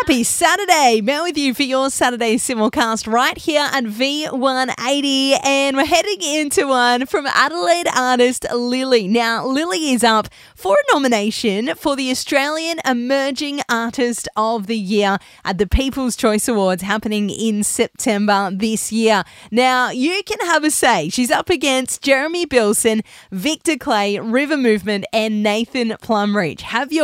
Happy Saturday. Mel with you for your Saturday simulcast right here at V180. And we're heading into one from Adelaide artist Lily. Now, Lily is up for a nomination for the Australian Emerging Artist of the Year at the People's Choice Awards happening in September this year. Now, you can have a say. She's up against Jeremy Bilson, Victor Clay, River Movement and Nathan Plumreach. Have your